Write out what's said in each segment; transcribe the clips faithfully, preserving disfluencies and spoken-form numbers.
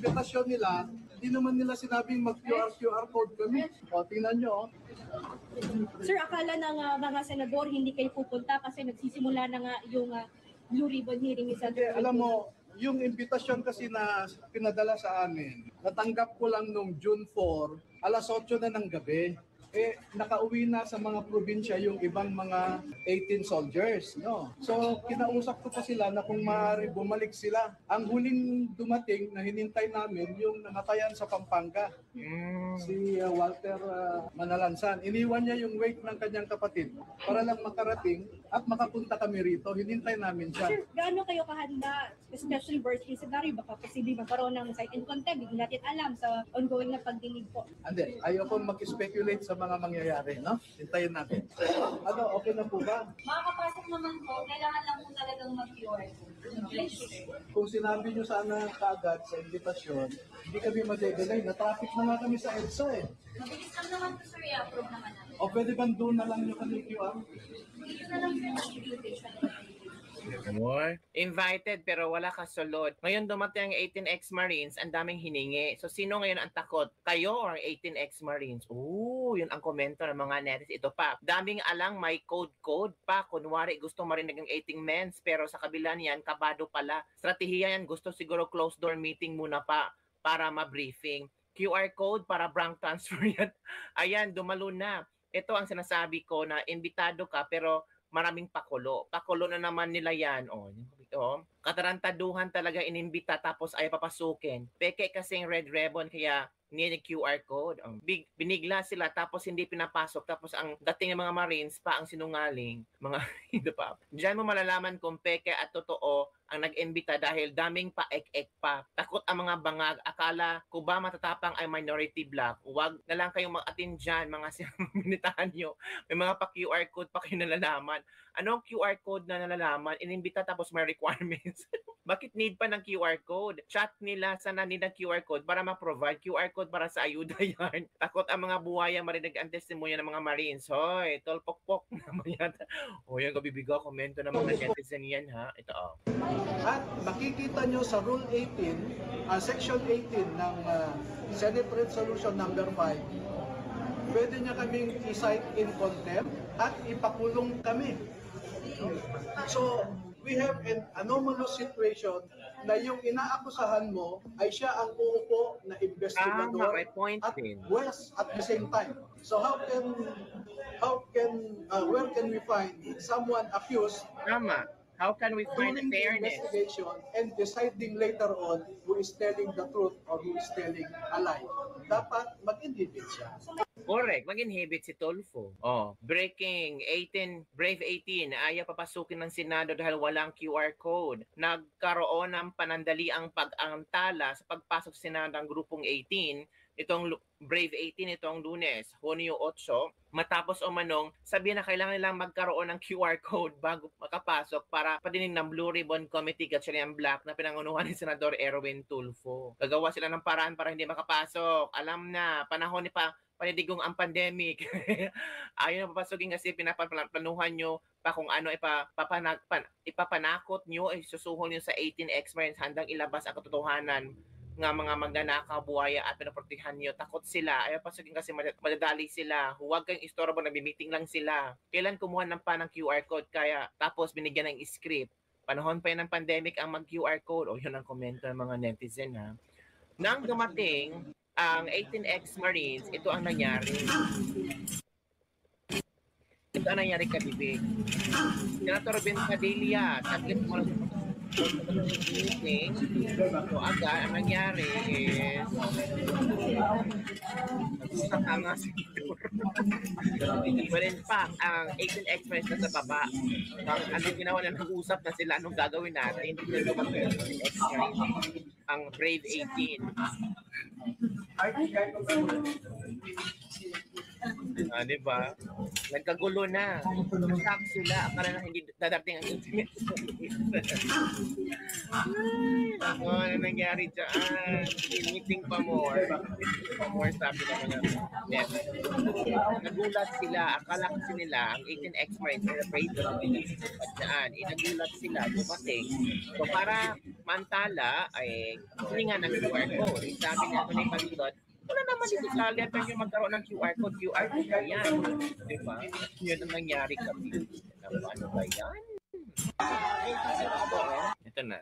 imbitasyon nila, hindi naman nila sinabing mag-Q R Q R code kami. O, tingnan nyo. Sir, akala ng uh, mga senador hindi kayo pupunta kasi nagsisimula na nga yung uh, Blue Ribbon hearing ni Senator. Alam mo, yung imbitasyon kasi na pinadala sa amin, natanggap ko lang nung June four, alas otso na ng gabi. Eh, nakauwi na sa mga probinsya yung ibang mga eighteen soldiers, no? So, kinausap ko pa sila na kung maaari bumalik sila. Ang huling dumating na hinintay namin yung namatayan sa Pampanga, mm. si uh, Walter uh, Manalansan. Iniwan niya yung wake ng kanyang kapatid para lang makarating at makapunta kami rito. Hinintay namin siya. Sir, gaano kayo kahanda, especially worst case scenario, baka posibleng magkaroon ng site in contempt, hindi natin alam sa ongoing na pagdinig po. Hindi, ayoko mag-speculate sa mga mangyayari, no? Hintayin natin. Ano, okay na po ba? Makakapasok naman po, kailangan lang po talagang mag-Q R code. Kung sinabi nyo sana kaagad sa invitasyon, hindi kami madedelay. Na-traffic na nga kami sa EDSA eh. Mabilis lang naman po, sir, i-approve naman natin. O pwede bang doon na lang nyo kami Q R? Dito na lang po yung invitation. More. Invited pero wala kasulod. Ngayon dumating ang eighteen ex-Marines, ang daming hiningi. So sino ngayon ang takot? Kayo or eighteen ex-Marines? Oo, yun ang komento ng mga netizen. Ito pa, daming alang may code-code pa. Kunwari gusto marinig ng eighteen mens pero sa kabila niyan, kabado pala. Strategiya yan, gusto siguro closed door meeting muna pa para ma-briefing. Q R code para bank transfer yan. Ayan, dumalo na. Ito ang sinasabi ko na imbitado ka pero maraming pakulo. Pakulo na naman nila yan. O, oh, katarantaduhan talaga inimbita tapos ay papasukin. Peke kasing red ribbon kaya niya Q R code. Um, big, binigla sila tapos hindi pinapasok. Tapos ang dating ng mga Marines pa ang sinungaling. Mga hindi pa. Diyan mo malalaman kung peke at totoo ang nag-imbita dahil daming pa-ek-ek pa. Takot ang mga bangag. Akala ko ba matatapang ay minority block? Huwag na lang kayong mag-attend dyan, mga sinaminitaan nyo. May mga pa-Q R code pa kayo nalalaman. Ano ang Q R code na nalalaman? Inimbita tapos may requirements. Bakit need pa ng Q R code? Chat nila sana need ng Q R code para ma-provide Q R code para sa ayuda yan. Takot ang mga buhaya marinig ang testimonya ng mga Marines. Hoy, tolpok-pok naman yata. O yan, kabibigaw, komento ng mga netizen yan ha. Ito oh. At makikita nyo sa Rule eighteen, uh, Section eighteen ng uh, Senate Resolution number five, pwede niya kaming i-cite in contempt at ipakulong kami. So, we have an anomalous situation na yung inaakusahan mo ay siya ang uupo na investigador ah, at West at the same time. So how can how can uh, where can we find someone accused? Tama. How can we find doing fairness? The investigation and deciding later on who is telling the truth or who is telling a lie. Dapat mag-inhibit siya. Correct, mag-inhibit si Tulfo. Oh, breaking eighteen, Brave eighteen, ayaw papasukin ng Senado dahil walang Q R code. Nagkaroon ng panandaliang pag-antala sa pagpasok sa Senado ng grupong eighteen, itong Brave eighteen itong Lunes, Hunyo eight, matapos o manong sabihin na kailangan nilang magkaroon ng Q R code bago makapasok para padinig ng Blue Ribbon Committee Gatchalian Black na pinangunuhan ni Senador Erwin Tulfo. Gagawa sila ng paraan para hindi makapasok. Alam na, panahon ni pa panidigong ang pandemic. Ayaw na papasukin kasi pinapaplanuhan nyo pa kung ano ipa, papanak, pan, ipapanakot nyo, ay susuhol nyo sa eighteen ex-Marines, handang ilabas ang katotohanan nga mga magnanakaw, buhaya at pinaprotektahan nyo. Takot sila. Ayaw pasukin kasi madadali sila. Huwag kang istorbo, nagbi-meeting lang sila. Kailan kumuha ng pa ng Q R code kaya tapos binigyan ng script. Panahon pa yun ng pandemic ang mag-Q R code. O yun ang komento ng mga netizen ha. Nang dumating ang eighteen ex-Marines, ito ang nangyari. Ito ang nangyari kabibig. Senator Ben Padilla, saglit mo lang meeting. So agad, ang nangyari is nakanga si But in fact, ang eighteen ex-Marines na sa baba. Ang ano ginawa na nag-usap na sila anong gagawin natin. Hindi na naman ang Brave eighteen. Ah, di ba? Nagkagulo na. Shock sila. Akala na hindi dadating ang internet. Ay, ako, ano nangyari dyan? Meeting pa more. Meeting pa more, sabi ng mga net. Nagulat sila. Akala kasi nila, ang eighteen X Marines celebration nila at dyan. Eh, nagulat sila. Dumating. So, para mantala, ay hininga ng Q R code. Sabi niya, ito na yung pagdot. Wala naman dito sa letter yung magkaroon ng Q R code. Q R code na yan. Di ba? Yun ang nangyari kami. Ano ba yan? Ito na.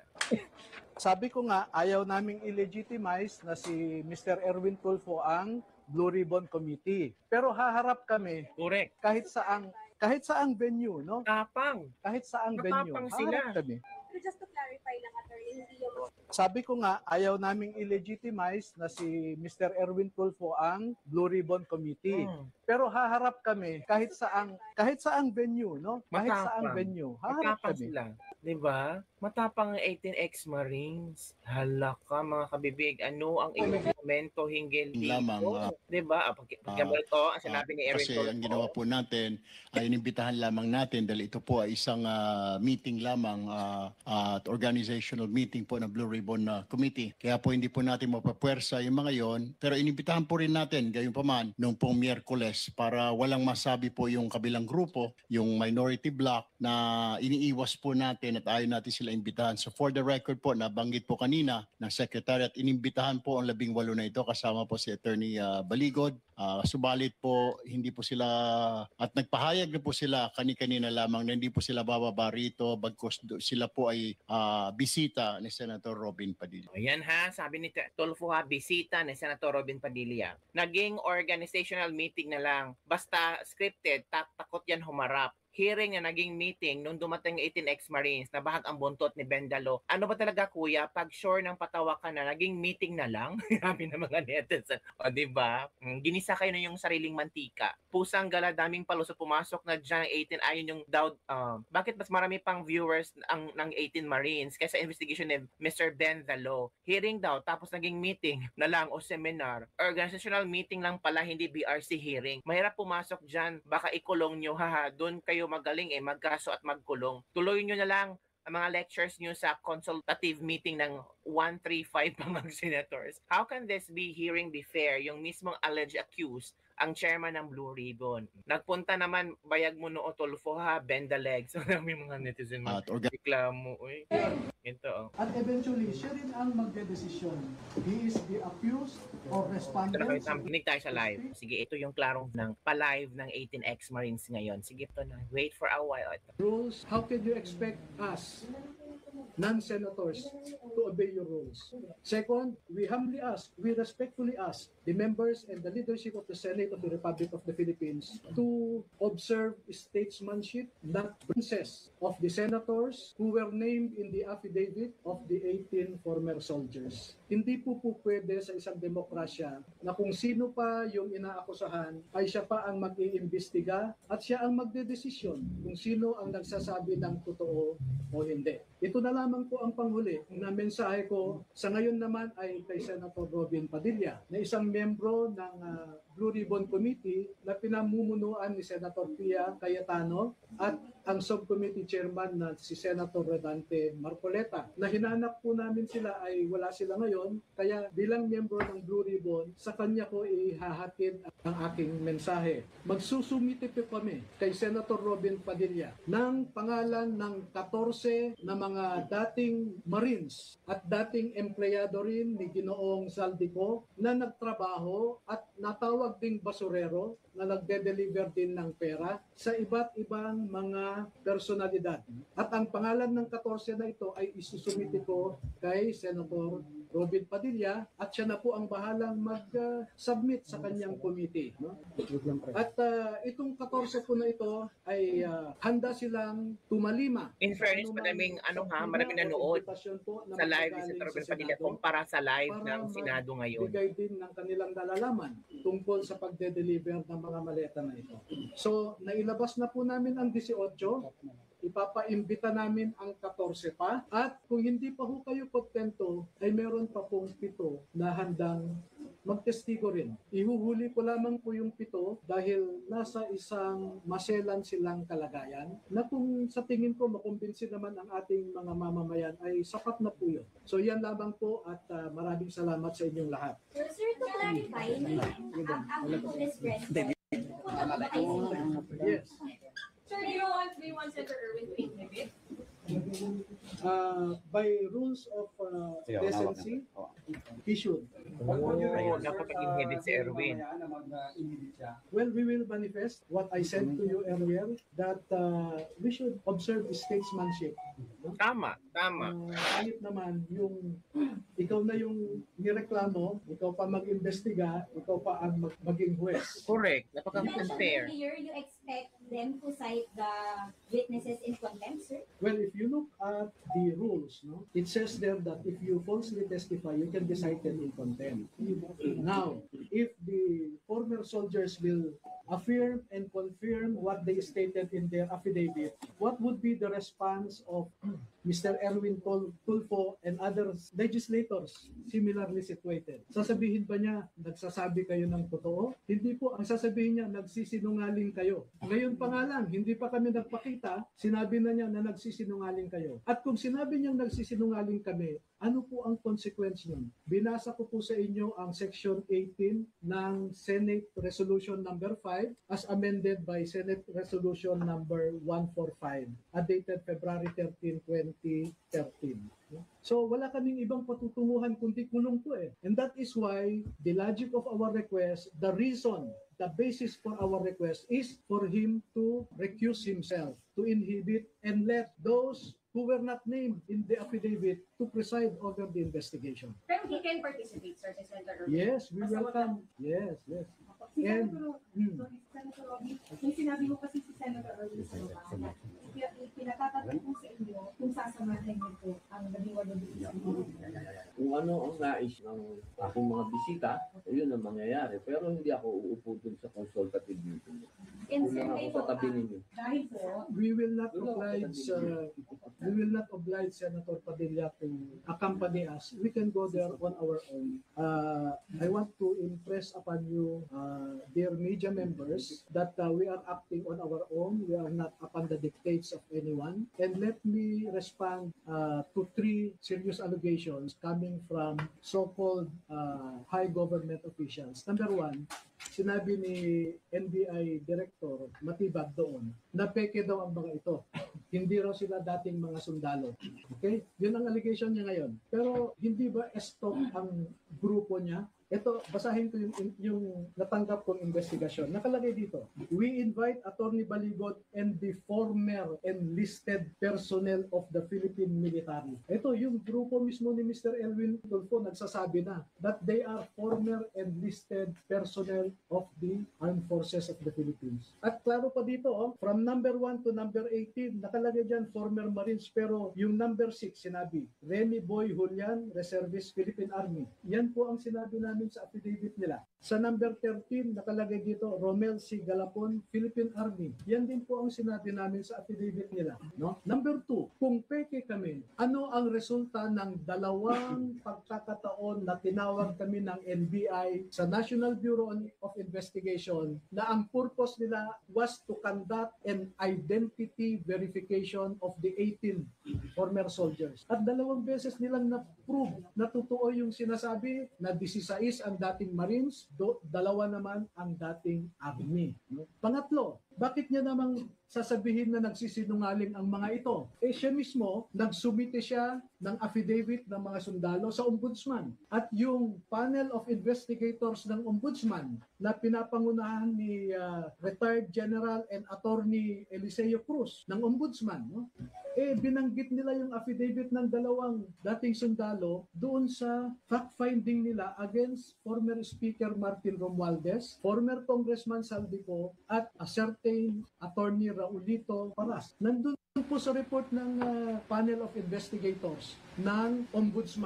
Sabi ko nga, ayaw naming i-legitimize na si Mister Erwin Tulfo ang Blue Ribbon Committee. Pero haharap kami Correct. kahit saang kahit saang venue, no? Tapang. Kahit saang venue, Matapang haharap sila. kami. Pero just to clarify lang, attorney, hindi yung Sabi ko nga, ayaw naming i-legitimize na si Mister Erwin Tulfo ang Blue Ribbon Committee. Hmm. Pero haharap kami kahit saang kahit saang venue, no? Kahit Matapang. saang venue, haharap Matapang kami. sila. Diba? Matapang ang eighteen X Marines. Hala ka mga kabibig. Ano ang iyong komento hinggil dito? Lamang, ah, diba? Ah, Pag, pag, ah, ito, ang sinabi ni Erwin Kasi Tulfo. ang ginawa po natin ay inimbitahan lamang natin dahil ito po ay isang ah, meeting lamang ah, ah, at organizational meeting po ng Blue Ribbon ah, Committee. Kaya po hindi po natin mapapwersa yung mga yon. Pero inimbitahan po rin natin gayon pa man nung pong Miyerkules para walang masabi po yung kabilang grupo, yung minority bloc na iniiwas po natin at ayaw natin sila imbitahan. So for the record po, nabanggit po kanina ng Secretary at inimbitahan po ang labing walo na ito kasama po si Attorney ah, Baligod. Ah, subalit po, hindi po sila, at nagpahayag na po sila kani-kanina lamang na hindi po sila bababa rito bagkus do- sila po ay ah, bisita ni Senator Robin Padilla. Ayan ha, sabi ni Tulfo ha, bisita ni Senator Robin Padilla. Naging organizational meeting na lang. Basta scripted, tak takot yan humarap. Hearing na naging meeting nung dumating eighteen X Marines na bahag ang buntot ni Bendalo. Ano ba talaga kuya? Pag sure ng patawa ka na, naging meeting na lang? Sabi ng mga netizen. O diba? Mm, Ginisa kayo na yung sariling mantika. Pusang gala, daming paluso pumasok na dyan eighteen. Ayun yung doubt. Uh, bakit mas marami pang viewers ang ng eighteen Marines kaysa investigation ni Mister Bendalo? Hearing daw, tapos naging meeting na lang o seminar. Organizational meeting lang pala, hindi B R C hearing. Mahirap pumasok dyan. Baka ikulong nyo, haha. Doon kayo magaling eh, magkaso at magkulong. Tuloy nyo na lang ang mga lectures nyo sa consultative meeting ng one three five pang mga senators. How can this be hearing be fair? Yung mismong alleged accused ang chairman ng Blue Ribbon. Nagpunta naman bayag mo no Tulfo ha, bend the legs. So may mga netizen At organ- reklamo. Uy, ito oh. At eventually, siya rin ang magdedesisyon. He is the accused or Ito na kayo, respondent. tampinig tayo sa live. Sige, ito yung klarong ng pa-live ng eighteen X Marines ngayon. Sige, ito na. Wait for a while. Ito. Rules, how can you expect us, non-senators, to obey your rules? Second, we humbly ask, we respectfully ask the members and the leadership of the Senate of the Republic of the Philippines to observe statesmanship, not princess of the senators who were named in the affidavit of the eighteen former soldiers. Hindi po po pwede sa isang demokrasya na kung sino pa yung inaakusahan ay siya pa ang mag-iimbestiga at siya ang magdedesisyon kung sino ang nagsasabi ng totoo o hindi. Ito na lamang po ang panghuli na mensahe ko sa ngayon naman ay kay Senator Robin Padilla na isang membro ng uh, Blue Ribbon Committee na pinamumunuan ni Senator Pia Cayetano at ang subcommittee chairman na si Senator Rodante Marcoleta. Na hinanap po namin sila ay wala sila ngayon, kaya bilang membro ng Blue Ribbon, sa kanya ko ihahatid ang aking mensahe. Magsusumite po kami kay Senator Robin Padilla ng pangalan ng fourteen na mga dating Marines at dating empleyado rin ni Ginoong Saldico na nagtrabaho at natawag ding basurero na nagde-deliver din ng pera sa iba't ibang mga personalidad. At ang pangalan ng fourteen na ito ay isusumite ko kay Senator Robin Padilla at siya na po ang bahalang mag-submit sa kanyang committee. No? At uh, itong fourteen po na ito ay uh, handa silang tumalima. In fairness, madaming ano ha, maraming nanood sa live ni Senator Robin Padilla kumpara sa live ng Senado ngayon. Bigay din ng kanilang nalalaman tungkol sa pagde-deliver ng mga maleta na ito. So, nailabas na po namin ang eighteen, ipapaimbita namin ang fourteen pa, at kung hindi pa ho kayo kontento, ay meron pa pong pito na handang magtestigo rin. Ihuhuli ko lamang po yung pito dahil nasa isang maselan silang kalagayan na kung sa tingin ko makumbinsi naman ang ating mga mamamayan ay sapat na po yun. So yan lamang po at uh, maraming salamat sa inyong lahat. Sir, sir, to clarify, ang ang police president, pupunta ba kayo sa inyo? Yes. Sir, do you want, do you want Senator Erwin to inhibit? Uh, by rules of uh, decency, he should. Oo, dapat pag-inhibit si Erwin. Well, we will manifest what I said to you earlier that uh, we should observe statesmanship. Tama, tama. Uh, kahit naman yung ikaw na yung nireklamo, ikaw pa mag-imbestiga, ikaw pa ang mag- maging huwes. Correct. You Napaka-fair. mentioned earlier you expect them to cite the witnesses in contempt, sir? Well, if you look at the rules, no, it says there that if you falsely testify, you can be cited in contempt. Now, if the former soldiers will affirm and confirm what they stated in their affidavit, what would be the response of Mister Erwin Tul- Tulfo and other legislators similarly situated? Sasabihin ba niya, nagsasabi kayo ng totoo? Hindi po. Ang sasabihin niya, nagsisinungaling kayo. Ngayon pa nga lang, hindi pa kami nagpakita, sinabi na niya na nagsisinungaling kayo. At kung sinabi niyang nagsisinungaling kami, ano po ang consequence nun? Binasa ko po sa inyo ang Section eighteen ng Senate Resolution number five as amended by Senate Resolution number one forty-five, dated February thirteenth, twenty thirteen. So wala kaming ibang patutunguhan kundi kulong po eh. And that is why the logic of our request, the reason, the basis for our request is for him to recuse himself, to inhibit and let those who were not named in the affidavit to preside over the investigation. Pero he can participate, sir, si Senator Erwin. Yes, we welcome. Yes, yes. Si And, Senator, hmm. sorry, Senator Robby, yung sinabi mo kasi si Senator Erwin sa baba, pinatatanong ko sa inyo kung sasamahan niyo po ang naging wadabisi. Kung ano ang nais ng aking mga bisita, yun ang mangyayari. Pero hindi ako uupo dun sa consultative meeting. And Kung sir, lang ako kayo, sa tabi ninyo. Dahil po, we will not oblige uh, we will not oblige Senator Padilla to accompany us. We can go there on our own. Uh, I want to impress upon you, uh, dear media members, that uh, we are acting on our own. We are not upon the dictates of anyone. And let me respond uh, to three serious allegations coming from so-called uh, high government officials. Number one, sinabi ni N B I Director Matibag doon na peke daw ang mga ito. Hindi raw sila dating mga sundalo. Okay? Yun ang allegation niya ngayon. Pero hindi ba stop ang grupo niya? Ito, basahin ko yung, yung natanggap kong investigasyon. Nakalagay dito, we invite Attorney Baligot and the former enlisted personnel of the Philippine military. Ito, yung grupo mismo ni Mister Erwin Tulfo nagsasabi na that they are former enlisted personnel of the Armed Forces of the Philippines. At klaro pa dito, oh, from number one to number eighteen, nakalagay dyan former Marines, pero yung number six, sinabi, Remy Boy Julian, Reservist Philippine Army. Yan po ang sinabi namin sa affidavit nila. Sa number thirteen, nakalagay dito, Romel C. Galapon, Philippine Army. Yan din po ang sinabi namin sa affidavit nila. No? Number two, kung peke kami, ano ang resulta ng dalawang pagkakataon na tinawag kami ng N B I sa National Bureau of Investigation na ang purpose nila was to conduct an identity verification of the eighteen former soldiers. At dalawang beses nilang na-prove na totoo yung sinasabi na sixteen ang dating Marines, do, dalawa naman ang dating Army. Pangatlo, bakit niya namang sasabihin na nagsisinungaling ang mga ito? Eh siya mismo, nagsumite siya ng affidavit ng mga sundalo sa ombudsman. At yung panel of investigators ng ombudsman na pinapangunahan ni uh, retired General and Attorney Eliseo Cruz ng ombudsman, no? Eh binanggit nila yung affidavit ng dalawang dating sundalo doon sa fact-finding nila against former Speaker Martin Romualdez, former Congressman Saldico, at a certain Attorney Raulito Paras. Nandun po sa report ng uh, panel of investigators ng ombudsman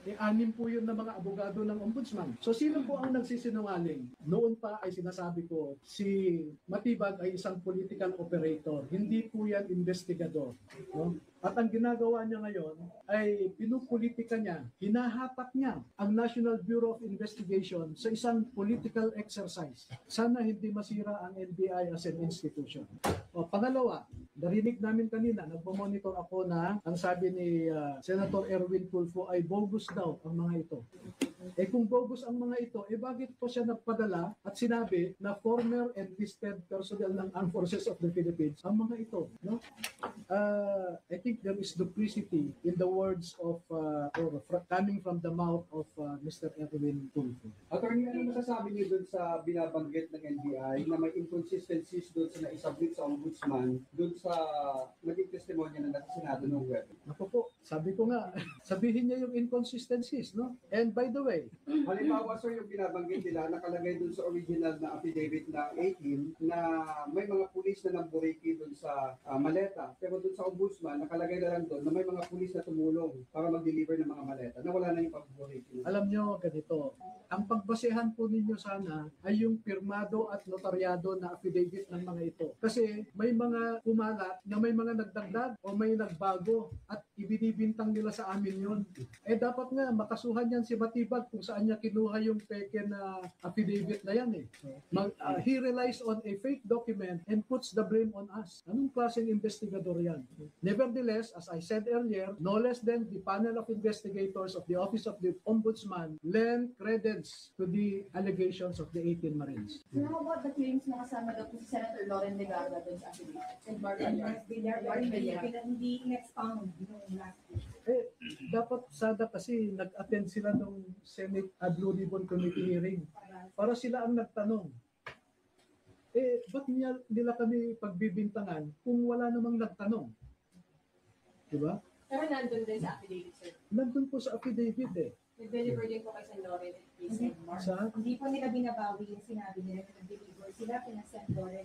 Eh, anim po yun na mga abogado ng ombudsman. So sino po ang nagsisinungaling? Noon pa ay sinasabi ko, si Matibag ay isang political operator. Hindi po yan investigador. No? At ang ginagawa niya ngayon ay pinupolitika niya, hinahatak niya ang National Bureau of Investigation sa isang political exercise. Sana hindi masira ang N B I as an institution. O, pangalawa, narinig namin kanina, nagpo-monitor ako na ang sabi ni uh, Senator Erwin Tulfo ay bogus daw ang mga ito. Eh kung bogus ang mga ito, eh bakit po siya nagpadala at sinabi na former enlisted personnel ng Armed Forces of the Philippines ang mga ito, no? Uh, I think there is duplicity in the words of uh, or fr- coming from the mouth of uh, Mister Erwin Tulfo. Attorney, ano masasabi niyo doon sa binabanggit ng N B I na may inconsistencies doon sa naisabit sa ombudsman doon sa naging testimonya na nasa Senado noong web? Naku po, sabi ko nga, sabihin niya yung inconsistencies, no? And by the way, Halimbawa, sir, yung binabanggit nila, nakalagay doon sa original na affidavit ng eighteen na may mga pulis na namburiki doon sa ah, maleta. Pero doon sa ombudsman, nakalagay na lang doon na may mga pulis na tumulong para mag-deliver ng mga maleta. Nawala na yung pagburiki. alam nyo ganito, ang pagbasehan po ninyo sana ay yung pirmado at notaryado na affidavit ng mga ito. Kasi may mga kumalat na may mga nagdagdag o may nagbago at ibinibintang nila sa amin yun. Eh dapat nga makasuhan yan si Matibag kung saan niya kinuha yung peke na affidavit na yan eh. Mag, uh, he relies on a fake document and puts the blame on us. Anong klaseng investigador yan? Nevertheless, as I said earlier, no less than the panel of investigators of the Office of the Ombudsman lend credence to the allegations of the eighteen Marines. So how about the claims na kasama daw po si Senator Loren de Garza doon sa affidavit? And Mark Villar, Mark Villar, hindi in-expound yung last week. Eh, dapat sada kasi nag-attend sila ng Senate uh, Blue Ribbon Committee hearing para sila ang nagtanong. Eh, ba't niya, nila kami pagbibintangan kung wala namang nagtanong? Diba? Pero nandun din sa affidavit, sir. Nandun po sa affidavit eh. Nag-deliver din po kay Sen. Loren at kay Sen. Mark. Sa, Hindi po nila binabawi yung sinabi nila na nag-deliver sila kina Sen. Loren.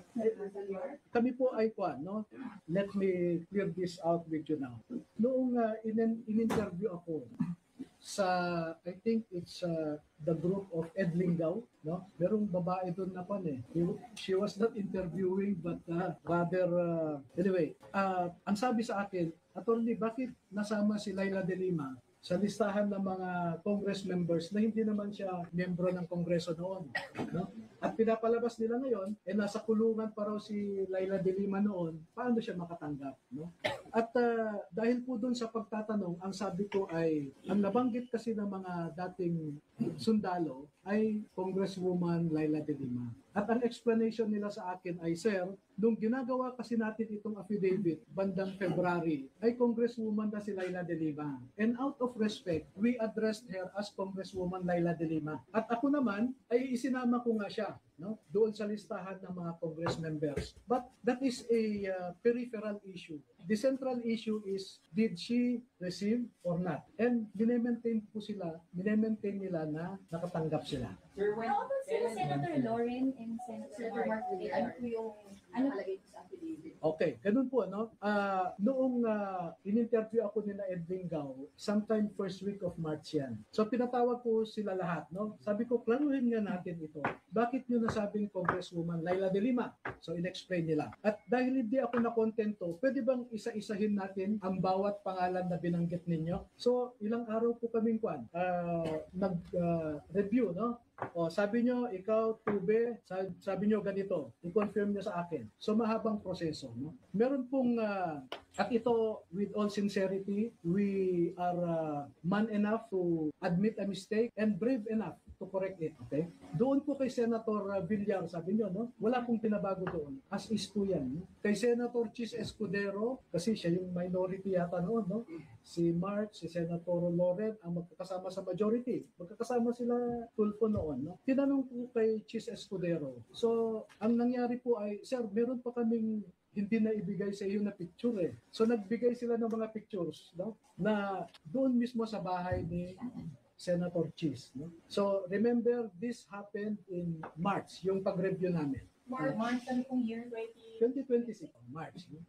kami po ay kwan, no? Let me clear this out with you now. Noong uh, in- in-interview ako sa, I think it's uh, the group of Ed Lingaw, no? Merong babae doon na pan eh. She was not interviewing but uh, rather, uh, anyway, uh, ang sabi sa akin, Attorney, bakit nasama si Laila de Lima sa listahan ng mga Congress members na hindi naman siya miyembro ng Kongreso noon, no? At pinapalabas nila ngayon, eh nasa kulungan pa raw si Laila de Lima noon, paano siya makatanggap, no? At uh, dahil po doon sa pagtatanong, ang sabi ko ay, ang nabanggit kasi ng mga dating sundalo ay Congresswoman Laila de Lima. At ang explanation nila sa akin ay, Sir, nung ginagawa kasi natin itong affidavit bandang February, ay Congresswoman na si Laila de Lima. And out of respect, we addressed her as Congresswoman Laila de Lima. At ako naman, ay isinama ko nga siya, no, doon sa listahan ng mga Congress members. But that is a uh, peripheral issue. The central issue is, did she receive or not? And binemaintain po sila, binemaintain nila na nakatanggap sila. Sir, when, How about sila Senator Loren and Senator Mark Villar? Ano po yung ano nakalagay po sa affidavit? Okay, ganun po, no? Ah, noong uh, in-interview ako nila Ed Lingaw, sometime first week of March yan. So pinatawag ko sila lahat, no? Sabi ko, klaruhin nga natin ito. Bakit nyo nasabing Congresswoman Laila de Lima? So in-explain nila. At dahil hindi ako nakontento, pwede bang isa-isahin natin ang bawat pangalan na binanggit ninyo? So ilang araw po kaming kwan, uh, nag-review, no? O, sabi nyo, ikaw, Tube, sabi, sabi nyo ganito, i-confirm nyo sa akin. So, mahabang proseso. No? Meron pong, uh, at ito, with all sincerity, we are uh, man enough to admit a mistake and brave enough to correct it. Okay? Doon po kay Senator Villar, sabi nyo, no? Wala pong pinabago doon. As is po yan. No? Kay Senator Chis Escudero, kasi siya yung minority yata noon, no? Si Mark, si Senator Loren, ang magkakasama sa majority. Magkakasama sila Tulfo noon, no? Tinanong po kay Chis Escudero. So, ang nangyari po ay, sir, meron pa kaming hindi na ibigay sa iyo na picture eh. So, nagbigay sila ng mga pictures, no? Na doon mismo sa bahay ni Senator Chis, no? So, remember, this happened in March, yung pag-review namin. March, March, ano pong year? twenty twenty-six, March. No?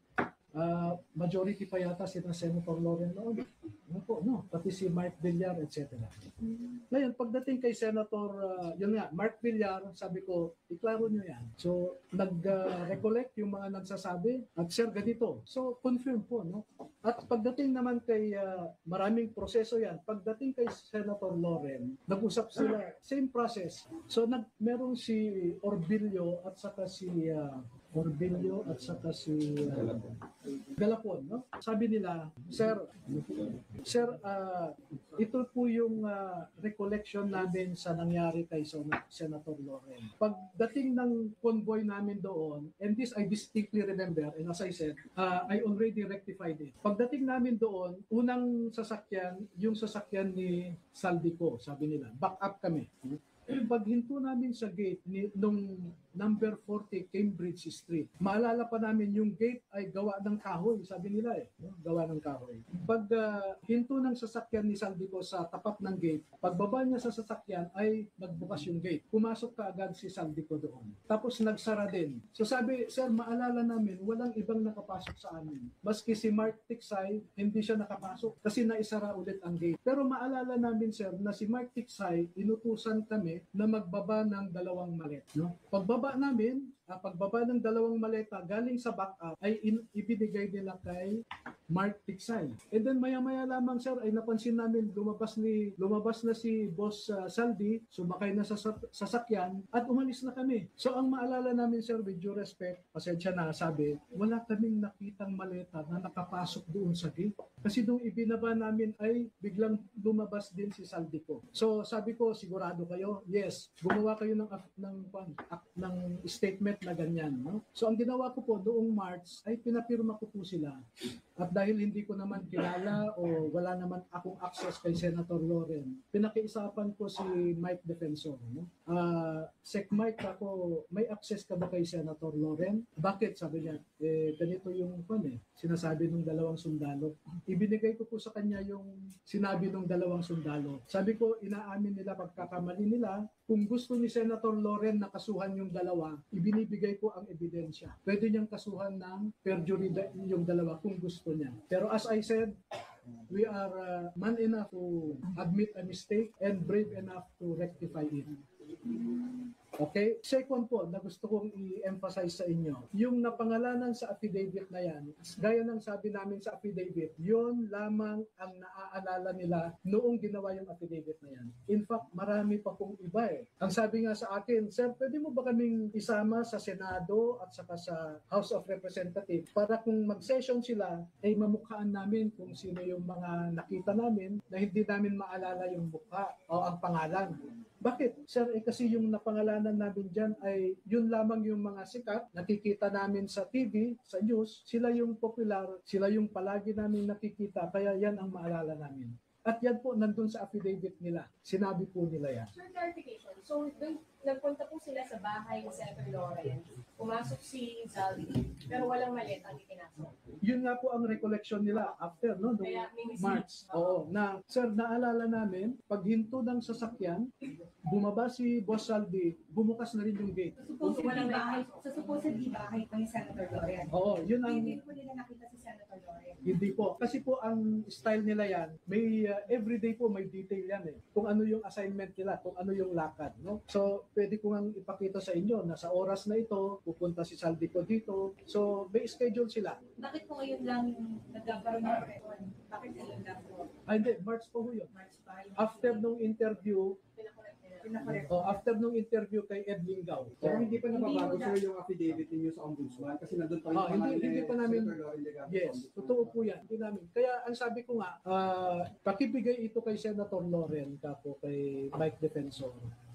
Ah, majority pa yata si Senator Loren noon. Ano po, no? Pati si Mark Villar, et cetera. Ngayon, pagdating kay Senator, ah, yun nga, Mark Villar, sabi ko, iklaro nyo yan. So, nag-recollect yung mga nagsasabi, at sir, ganito. So, confirm po, no? At pagdating naman kay, ah, maraming proseso yan, pagdating kay Senator Loren, nag-usap sila, same process. So, nag, merong si Orbilio at saka si ah, Orbilio at saka si uh, Galapon, no? Sabi nila, Sir, Sir, ah, ito po yung ah, recollection namin sa nangyari kay Sen- Senator Loren. Pagdating ng convoy namin doon, and this I distinctly remember, and as I said, ah, I already rectified it. Pagdating namin doon, unang sasakyan, yung sasakyan ni Saldico, sabi nila, back up kami. Paghinto namin sa gate ni, nung number forty Cambridge Street, maalala pa namin yung gate ay gawa ng kahoy, sabi nila eh, no? Gawa ng kahoy. Pag uh, hinto ng sasakyan ni Saldico sa tapat ng gate, pagbaba niya sa sasakyan ay nagbukas yung gate. Pumasok ka agad si Saldico doon. Tapos nagsara din. So sabi, sir, maalala namin, walang ibang nakapasok sa amin. Maski si Mark Tiksay, hindi siya nakapasok kasi naisara ulit ang gate. Pero maalala namin, sir, na si Mark Tiksay, inutusan kami na magbaba ng dalawang malet. No? Pagbaba namin, ah, pagbaba ng dalawang maleta galing sa backup ay in, ibinigay nila kay Mark Tiksay. And then maya-maya lamang, sir, ay napansin namin lumabas ni lumabas na si Boss ah, Saldi, sumakay na sa sa- sasakyan at umalis na kami. So ang maalala namin, sir, with due respect, pasensya na, sabi, wala kaming nakitang maleta na nakapasok doon sa gate. Kasi nung ibinaba namin ay biglang lumabas din si Saldico. So sabi ko, sigurado kayo? Yes. Gumawa kayo ng ng ng, ng statement na ganyan, no? So ang ginawa ko po noong March ay pinapirma ko po sila. At dahil hindi ko naman kilala o wala naman akong access kay Senator Loren, pinakiusapan ko si Mike Defensor, no? Ah, Sec Mike, ako, may access ka ba kay Senator Loren? Bakit? Sabi niya, eh ganito yung pan eh, sinasabi ng dalawang sundalo. Ibinigay ko po sa kanya yung sinabi ng dalawang sundalo. Sabi ko, inaamin nila pagkakamali nila. Kung gusto ni Senator Loren na kasuhan yung dalawa, ibinibigay ko ang ebidensya. Pwede niyang kasuhan ng perjury da- yung dalawa kung gusto niya. Pero as I said, we are uh, man enough to admit a mistake and brave enough to rectify it. Okay? Second po, na gusto kong i-emphasize sa inyo, yung napangalanan sa affidavit na yan, gaya ng sabi namin sa affidavit, yon lamang ang naaalala nila noong ginawa yung affidavit na yan. In fact, marami pa pong iba eh. Ang sabi nga sa akin, Sir, pwede mo ba kaming isama sa Senado at saka sa House of Representatives para kung mag-session sila, ay mamukhaan namin kung sino yung mga nakita namin na hindi namin maalala yung mukha o ang pangalan. Bakit? Sir, eh kasi yung napangalanan namin dyan ay yun lamang yung mga sikat, nakikita namin sa T V, sa news, sila yung popular, sila yung palagi namin nakikita, kaya yan ang maalala namin. At yan po, nandun sa affidavit nila. Sinabi po nila yan. Sir, clarification. So, dun, nagpunta po sila sa bahay ni Senator Loren. Pumasok si Zaldi, pero walang malit ang itinasok. Yun nga po ang recollection nila after, no? Nung Kaya, minsan- March. Oo. Na, sir, naalala namin, pag hinto ng sasakyan, bumaba si Boss Saldi, bumukas na rin yung gate. Supposedly bahay, sa supposedly bahay pa ni Senator Loren. Oo, yun ang... Hindi po nila nakita si Senator Loren. Hindi po. Kasi po ang style nila yan, may uh, everyday po may detail yan eh. Kung ano yung assignment nila, kung ano yung lakad. No? So, pwede ko nga ipakita sa inyo na sa oras na ito, pupunta si Saldico dito. So, may schedule sila. Bakit po ngayon lang nagkakaroon ng record? Bakit ngayon lang po? Ay, hindi. March po ho yun. March pa yun. After nung interview, Pinakorek. oh, after nung interview kay Ed Lingaw. Pero hindi pa nababago sir yung affidavit ninyo sa ombudsman kasi nandun pa rin Ah, yung hindi- pangalan hindi ni pa namin- Senator Loren Legarreta. Yes, totoo po yan. Hindi namin. Kaya ang sabi ko nga, ah, pakibigay ito kay Senator Loren, kapo kay Mike Defensor.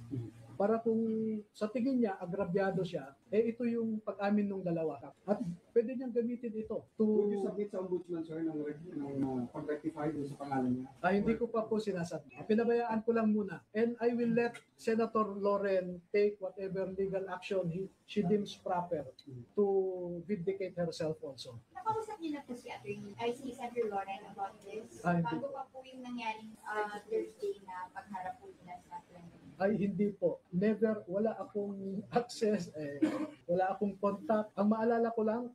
Para kung sa tingin niya, agrabyado siya, eh ito yung pag-amin ng dalawa. At pwede niyang gamitin ito Would you to... submit sa ombudsman sir ng, ng uh, pag-rectify dun sa pangalan niya? Ah, hindi ko pa po sinasabi. Pinabayaan ko lang muna. And I will let Senator Loren take whatever legal action he, she deems proper to vindicate herself also. Nakausap niyo na po si Attorney, ay si Senator Loren about this. Ah, hindi. Bago pa po yung nangyaring uh, Thursday na pagharap po nila sa Attorney. Ay, hindi po. Never, wala akong access, eh, wala akong contact. Ang maalala ko lang,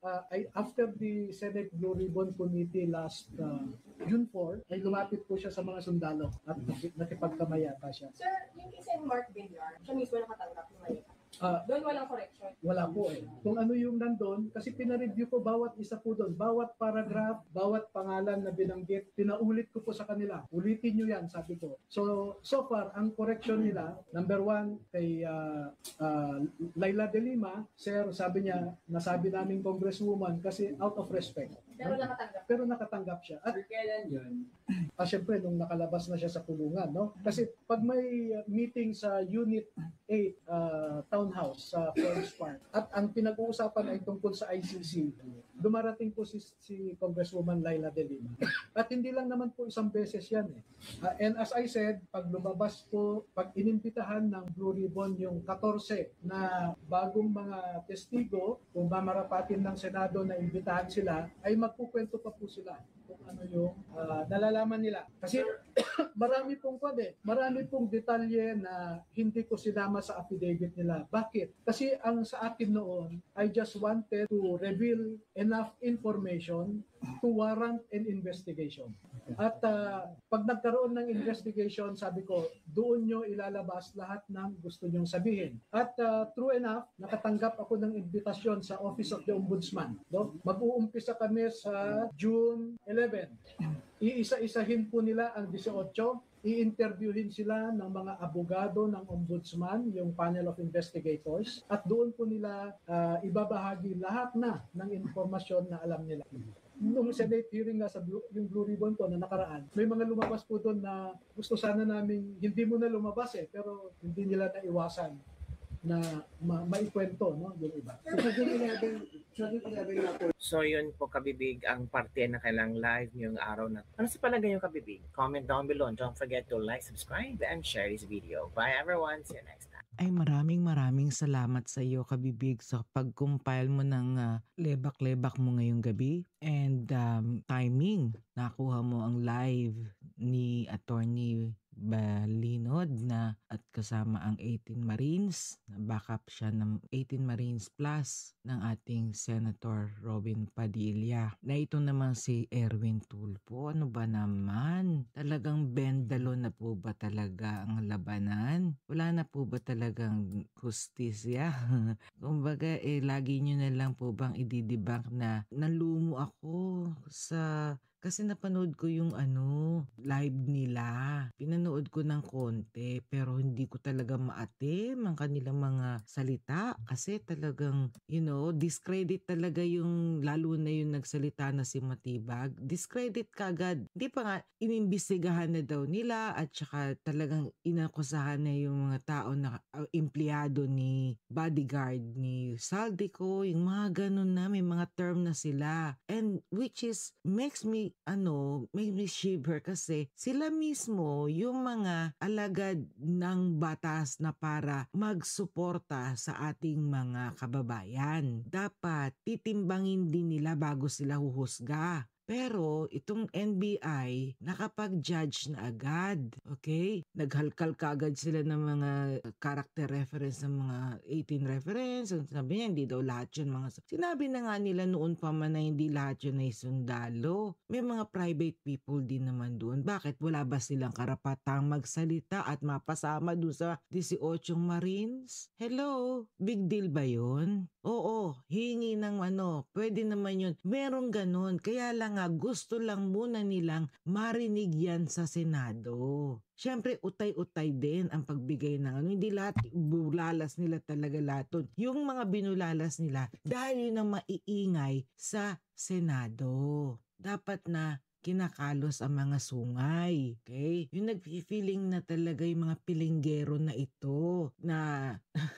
uh, ay, after the Senate Blue Ribbon Committee last uh, June fourth, ay lumapit po siya sa mga sundalo at nakipagkamayata siya. Sir, yung isa yung Mark Villar, siya mismo nakatanggap ng malita. Ah, Doon walang correction. Wala po eh. Kung ano yung nandun, kasi pinareview ko bawat isa po doon, bawat paragraph, bawat pangalan na binanggit, pinaulit ko po sa kanila. Ulitin nyo yan, sabi ko. So, so far, ang correction nila, number one, kay uh, uh, Laila de Lima, sir, sabi niya, nasabi namin congresswoman kasi out of respect. Pero nakatanggap. Pero nakatanggap siya. At Kailan yun? ah, syempre, nung nakalabas na siya sa kulungan, no? Kasi pag may uh, meeting sa Unit eight uh, Townhouse sa Forest Park, at ang pinag-uusapan ay tungkol sa I C C, dumarating po si, si Congresswoman Laila de Lima. At hindi lang naman po isang beses yan eh. Uh, and as I said, pag lumabas po, pag inimbitahan ng Blue Ribbon yung fourteen na bagong mga testigo, kung mamarapatin ng Senado na imbitahan sila, ay magkukwento pa po sila kung ano yung uh, nalalaman nila. Kasi marami pong kwade, marami pong detalye na hindi ko sinama sa affidavit nila. Bakit? Kasi ang sa akin noon, I just wanted to reveal enough information to warrant an investigation. At uh, pag nagkaroon ng investigation, sabi ko, doon nyo ilalabas lahat ng gusto nyong sabihin. At uh, true enough, nakatanggap ako ng invitasyon sa Office of the Ombudsman. No? Mag-uumpisa kami sa June eleventh. Iisa-isahin po nila ang eighteen, i-interviewin sila ng mga abogado ng Ombudsman, yung panel of investigators, at doon po nila uh, ibabahagi lahat na ng informasyon na alam nila. Nung Senate hearing nga sa Blue, yung Blue Ribbon po na nakaraan, may mga lumabas po doon na gusto sana namin, hindi mo na lumabas eh, pero hindi nila naiwasan na ma maikwento, no, yung iba. So yun po kabibig ang parte na kailang live ngayong araw na. Ano sa palagay yung kabibig? Comment down below. Don't forget to like, subscribe, and share this video. Bye everyone. See you next time. Ay maraming maraming salamat sa iyo kabibig sa pag-compile mo ng uh, lebak-lebak mo ngayong gabi and um, timing. Nakuha mo ang live ni Attorney Balinod na at kasama ang eighteen Marines. Backup siya ng eighteen Marines plus ng ating Senator Robin Padilla. Na ito naman si Erwin Tulfo. Ano ba naman? Talagang bendalo na po ba talaga ang labanan? Wala na po ba talagang justisya? Kumbaga eh lagi nyo na lang po bang ididebunk na nalumo ako sa... Kasi napanood ko yung ano, live nila. Pinanood ko ng konti pero hindi ko talaga maatim ang kanilang mga salita. Kasi talagang, you know, discredit talaga yung, lalo na yung nagsalita na si Matibag. Discredit kagad. Hindi pa nga, inimbestigahan na daw nila at saka talagang inakusahan na yung mga tao na uh, empleyado ni bodyguard ni Saldico. Yung mga ganun na, may mga term na sila. And which is, makes me ano, may me shiver kasi sila mismo yung mga alagad ng batas na para magsuporta sa ating mga kababayan. Dapat titimbangin din nila bago sila huhusga. Pero itong N B I nakapag-judge na agad. Okay? Naghalkal kaagad sila ng mga character reference ng mga eighteen reference. Sabi niya, hindi daw lahat yun mga... Sinabi na nga nila noon pa man na hindi lahat yun ay sundalo. May mga private people din naman doon. Bakit wala ba silang karapatang magsalita at mapasama doon sa eighteen Marines? Hello? Big deal ba yun? Oo, hingi ng ano, pwede naman yun. Merong ganun. Kaya lang nga, gusto lang muna nilang marinig yan sa Senado. Siyempre, utay-utay din ang pagbigay ng ano. Hindi lahat bulalas nila talaga lahat. Yung mga binulalas nila, dahil yun ang maiingay sa Senado. Dapat na kinakalos ang mga sungay. Okay? Yung nag-feeling na talaga yung mga pilinggero na ito na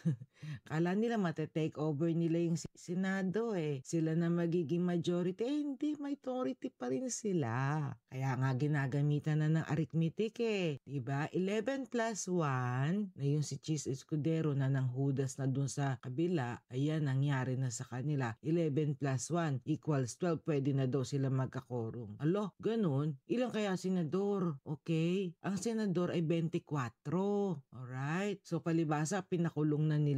kala nila mate-take over nila yung Senado eh. Sila na magiging majority. Eh, hindi, majority pa rin sila. Kaya nga ginagamitan na ng arithmetic eh. Diba? eleven plus one na yung si Chis Escudero na nang hudas na dun sa kabila. Ayan, nangyari na sa kanila. eleven plus one equals twelve. Pwede na daw sila magkakorum. Alo, ganun. Ilang kaya senador? Okay? Ang senador ay twenty-four. Alright? So palibasa, pinakulong na nila yung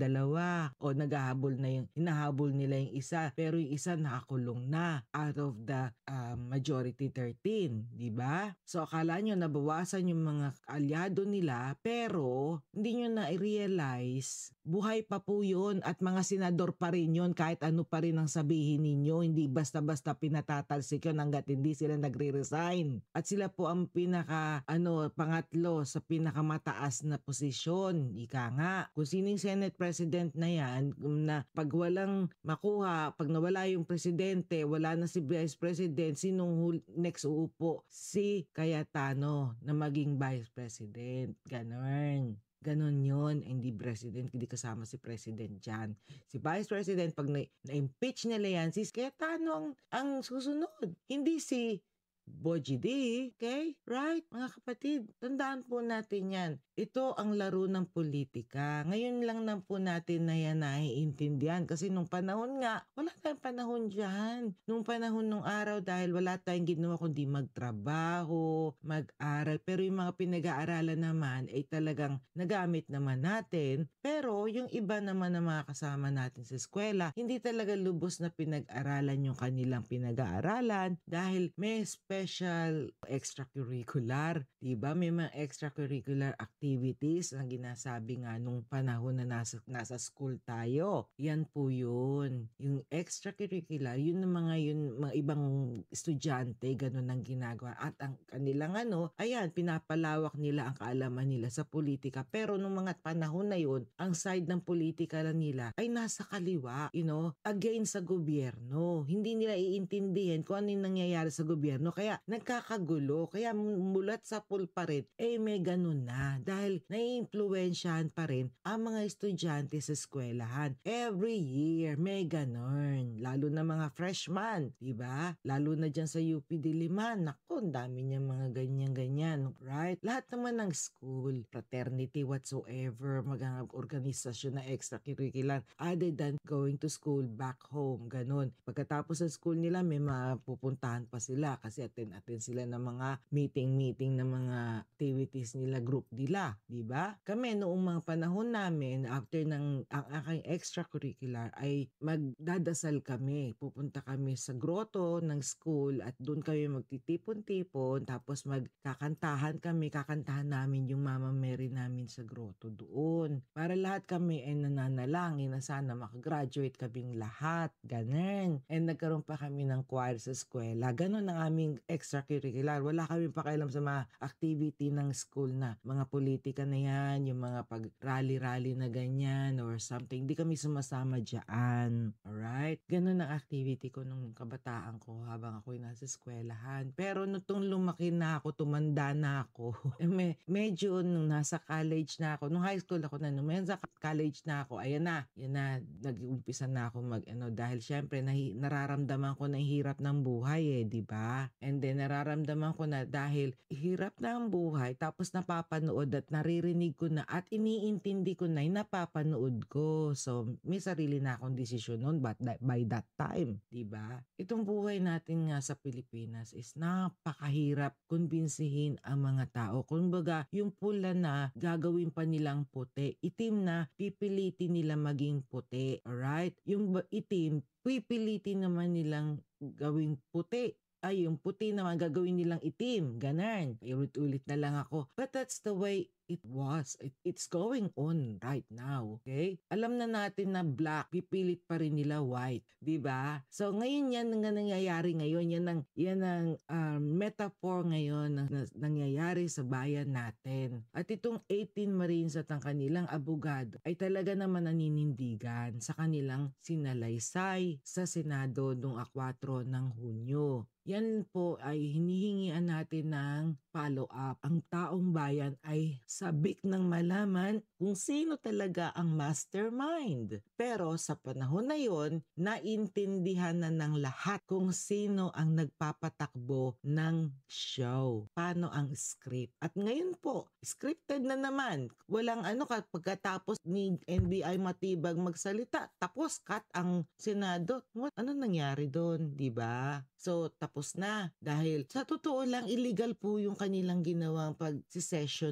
dalawa o naghahabol na yung hinahabol nila yung isa pero yung isa nakakulong na out of the uh, majority thirteen, di ba? So akala nyo nabawasan yung mga alyado nila pero hindi nyo na-realize buhay pa po yun at mga senador pa rin yun kahit ano pa rin ang sabihin ninyo, hindi basta-basta pinatatalsik yun hanggat hindi sila nagre-resign. At sila po ang pinaka ano pangatlo sa pinakamataas na posisyon. Ika nga, kung sining Senate President na yan, na pag walang makuha, pag nawala yung presidente, wala na si Vice President, sinong next uupo? Si Cayetano na maging Vice President. Ganon. Ganon yun. Hindi president, hindi kasama si president dyan. Si Vice President, pag na- na-impeach nila yan, si Cayetano ang, ang susunod. Hindi si Boji D, okay? Right? Mga kapatid, tandaan po natin yan. Ito ang laro ng politika. Ngayon lang na po natin na yan naiintindihan. Kasi nung panahon nga, wala tayong panahon dyan. Nung panahon nung araw dahil wala tayong ginawa kundi magtrabaho, mag-aral. Pero yung mga pinag-aaralan naman ay talagang nagamit naman natin. Pero yung iba naman na mga kasama natin sa eskwela, hindi talaga lubos na pinag-aralan yung kanilang pinag-aaralan dahil may special extracurricular. Diba? May mga extracurricular activities na ginasabi nga nung panahon na nasa, nasa school tayo. Yan po yun. Yung extracurricular, yun ng mga yun, mga ibang estudyante, ganun ang ginagawa. At ang kanilang ano, ayan, pinapalawak nila ang kaalaman nila sa politika. Pero nung mga panahon na yun, ang side ng politika nila ay nasa kaliwa, you know, against sa gobyerno. Hindi nila iintindihin kung ano yung nangyayari sa gobyerno. Kaya nagkakagulo. Kaya mulat sa pool pa rin, eh may ganun na. Dahil naiimpluwensyahan pa rin ang mga estudyante sa eskwelahan. Every year, may ganun. Lalo na mga freshman, diba? Lalo na dyan sa U P Diliman. Naku, ang dami niya mga ganyan-ganyan. Right? Lahat naman ng school, fraternity, whatsoever, mga organisasyon na extracurricular, other than going to school back home. Ganun. Pagkatapos sa school nila, may mapupuntahan pa sila kasi attend-attend sila ng mga meeting-meeting ng mga activities nila, group nila. Diba? Kami noong mga panahon namin, after ng ang aking extracurricular, ay magdadasal kami. Pupunta kami sa grotto ng school at doon kami magtitipon-tipon tapos magkakantahan kami. Kakantahan namin yung Mama Mary namin sa grotto doon. Para lahat kami ay nananalangin na sana makagraduate kaming lahat. Ganun. And nagkaroon pa kami ng choir sa eskwela. Ganun ang aming extracurricular. Wala kami pakialam sa mga activity ng school na mga politika na yan, yung mga pag-rally-rally na ganyan or something. Hindi kami sumasama dyan. Alright? Ganun ang activity ko nung kabataan ko habang ako'y nasa eskwelahan. Pero nung lumaki na ako, tumanda na ako, eh, medyo nung nasa college na ako, nung high school ako na, nung nasa college na ako, ayan na, yan na, nag-umpisa na ako mag, ano, dahil syempre, nahi, nararamdaman ko na hirap ng buhay eh, di ba? And then, nararamdaman ko na dahil hirap na ang buhay, tapos napapanood at naririnig ko na at iniintindi ko na yung napapanood ko. So, may sarili na akong desisyon noon but that, by that time, di ba? Itong buhay natin nga sa Pilipinas is napakahirap kumbinsihin ang mga tao. Kumbaga, yung pula na gagawin pa nilang puti, itim na pipilitin nila maging puti. Alright? Yung itim, pipilitin naman nilang gawing puti. Ay, yung puti naman gagawin nilang itim. Ganon. Iulit-ulit na lang ako. But that's the way it was. It, it's going on right now. Okay? Alam na natin na black, pipilit pa rin nila white. Diba? So, ngayon yan ang nangyayari ngayon. Yan ang, yan ang um, metaphor ngayon na, na nangyayari sa bayan natin. At itong eighteen Marines at ang kanilang abogado ay talaga naman naninindigan sa kanilang sinalaysay sa Senado noong four ng Hunyo. Yan po ay hinihingian natin ng follow-up. Ang taong bayan ay sabik ng malaman kung sino talaga ang mastermind. Pero sa panahon na yon, naintindihan na ng lahat kung sino ang nagpapatakbo ng show. Paano ang script. At ngayon po, scripted na naman. Walang ano, pagkatapos ni N B I Matibag magsalita, tapos cut ang Senado. What? Ano nangyari doon? Diba? So, tapos na. Dahil sa totoo lang, illegal po yung kanilang ginawang pag-session na yon.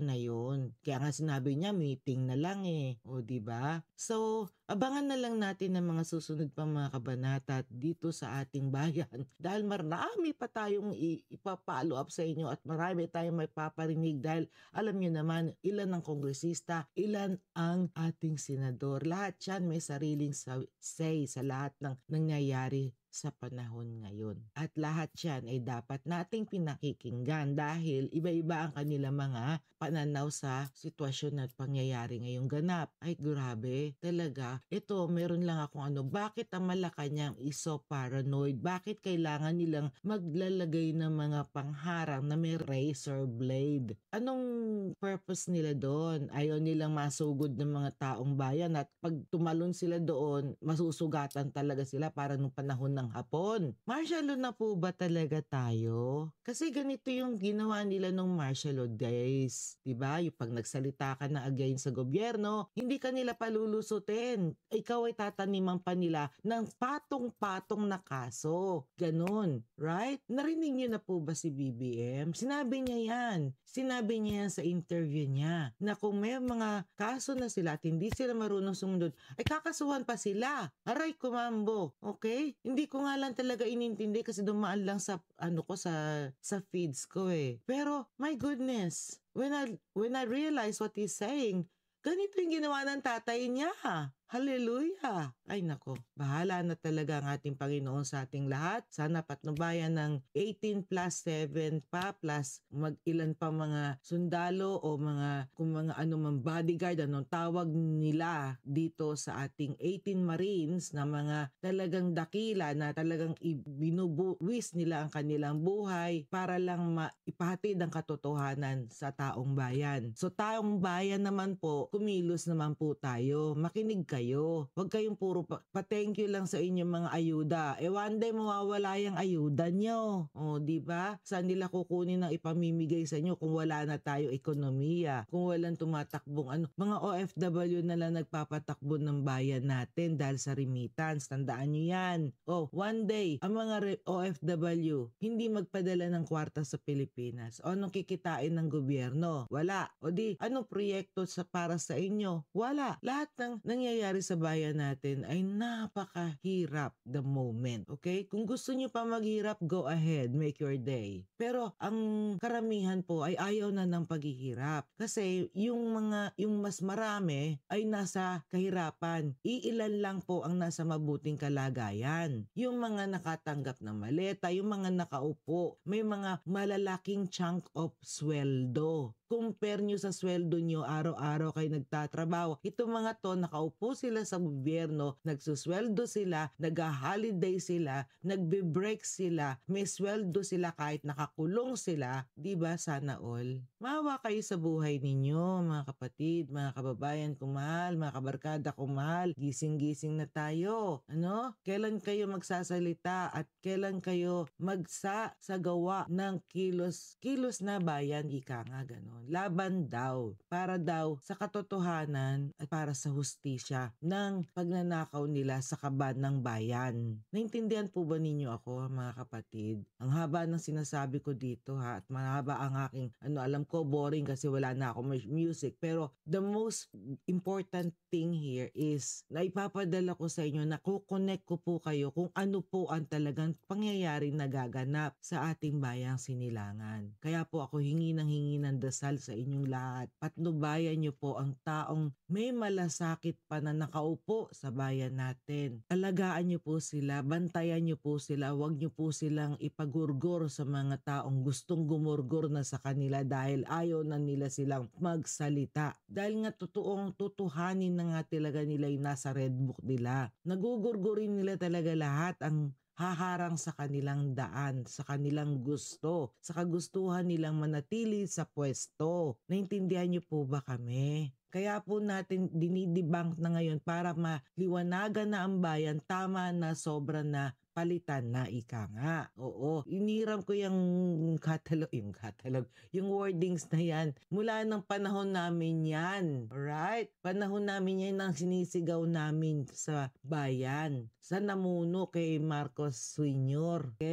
ngayon. Kaya nga sinabi niya, meeting na lang eh. O, di ba? So, abangan na lang natin ang mga susunod pa mga kabanata dito sa ating bayan. Dahil marami pa tayong i- ipapalo up sa inyo at marami tayong may paparinig dahil alam niyo naman, ilan ang kongresista, ilan ang ating senador. Lahat yan may sariling sa- say sa lahat ng nangyayari sa panahon ngayon. At lahat yan ay dapat nating pinakikinggan dahil iba-iba ang kanila mga pananaw sa sitwasyon at pangyayari ngayong ganap. Ay grabe, talaga. Ito, meron lang akong ano, bakit ang Malacanang is so paranoid? Bakit kailangan nilang maglalagay ng mga pangharang na may razor blade? Anong purpose nila doon? Ayaw nilang masugod ng mga taong bayan at pag tumalon sila doon, masusugatan talaga sila para nung panahon ng Hapon. Martial law na po ba talaga tayo? Kasi ganito yung ginawa nila nung martial law days. Diba? Yung pag nagsalita ka na against sa gobyerno, hindi ka nila palulusutin. Ikaw ay tataniman pa nila ng patong-patong na kaso. Ganon. Right? Narinig niyo na po ba si B B M? Sinabi niya yan. Sinabi niya yan sa interview niya na kung may mga kaso na sila at hindi sila marunong sumunod, ay kakasuhan pa sila. Aray, kumambo. Okay? Hindi ko nga lang talaga inintindi kasi dumaan lang sa ano ko sa sa feeds ko eh. Pero my goodness, when I when I realize what he's saying, ganito yung ginawa ng tatay niya. Hallelujah! Ay nako, bahala na talaga ang ating Panginoon sa ating lahat. Sana patnubayan ng eighteen plus seven pa plus mag-ilan pa mga sundalo o mga kung mga ano man bodyguard, anong tawag nila dito sa ating eighteen Marines na mga talagang dakila na talagang binubuwis nila ang kanilang buhay para lang maipahatid ang katotohanan sa taong bayan. So taong bayan naman po, kumilos naman po tayo. Makinig kayo. Kayo. Huwag kayong puro pa, pa-thank you lang sa inyong mga ayuda. Eh one day mawawala yung ayuda nyo. O, di ba? Saan nila kukunin ng ipamimigay sa inyo kung wala na tayo ekonomiya? Kung walang tumatakbong ano. Mga O F W na lang nagpapatakbo ng bayan natin dahil sa remittance. Tandaan nyo yan. O, one day, ang mga re- O F W hindi magpadala ng kwarta sa Pilipinas. O, anong kikitain ng gobyerno? Wala. O di, anong proyekto sa, para sa inyo? Wala. Lahat ng nangyayari sa bayan natin ay napakahirap the moment. Okay? Kung gusto nyo pa maghirap, go ahead, make your day. Pero ang karamihan po ay ayaw na ng paghihirap. Kasi yung mga, yung mas marami ay nasa kahirapan. Iilan lang po ang nasa mabuting kalagayan. Yung mga nakatanggap ng maleta, yung mga nakaupo, may mga malalaking chunk of sweldo. Compare nyo sa sweldo nyo, araw-araw kayo nagtatrabaho. Itong mga to, nakaupo sila sa gobyerno, nagsusweldo sila, nag-holiday sila, nagbe-break sila, may sweldo sila kahit nakakulong sila. Diba sana all? Maawa kayo sa buhay ninyo, mga kapatid, mga kababayan kong mahal, mga kabarkada kong mahal. Gising-gising na tayo. Ano? Kailan kayo magsasalita at kailan kayo magsasagawa ng kilos, kilos na bayan, ika nga ganon. Laban daw, para daw sa katotohanan at para sa hustisya ng pagnanakaw nila sa kaban ng bayan. Naintindihan po ba ninyo ako, mga kapatid? Ang haba ng sinasabi ko dito ha, at mahaba ang aking, ano, alam ko boring kasi wala na ako music, pero the most important thing here is na ipapadala ko sa inyo na kukonect ko po kayo kung ano po ang talagang pangyayari nagaganap sa ating bayang Sinilangan. Kaya po ako hingi ng hingi ng dasal sa inyong lahat. Patnubayan niyo po ang taong may malasakit pa na nakaupo sa bayan natin. Alagaan niyo po sila, bantayan niyo po sila, huwag niyo po silang ipagurgor sa mga taong gustong gumurgor na sa kanila dahil ayaw na nila silang magsalita. Dahil nga totoong tutuhanin na nga talaga nila yung nasa red book nila. Nagugurgurin nila talaga lahat ang haharang sa kanilang daan, sa kanilang gusto, sa kagustuhan nilang manatili sa pwesto. Naintindihan niyo po ba kami? Kaya po natin dinidebunk na ngayon para maliwanagan na ang bayan, tama na, sobra na, palitan na, ika nga. Oo, iniram ko yung catalog, yung catalog, yung wordings na yan. Mula ng panahon namin yan. Alright? Panahon namin yan ang sinisigaw namin sa bayan. Sa namuno kay Marcos Senior Okay?